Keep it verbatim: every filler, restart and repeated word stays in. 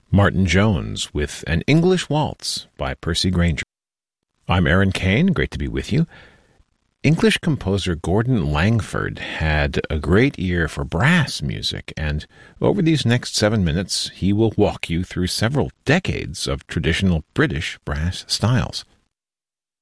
Martin Jones with An English Waltz by Percy Grainger. I'm Aaron Kane, great to be with you. English composer Gordon Langford had a great ear for brass music, and over these next seven minutes he will walk you through several decades of traditional British brass styles.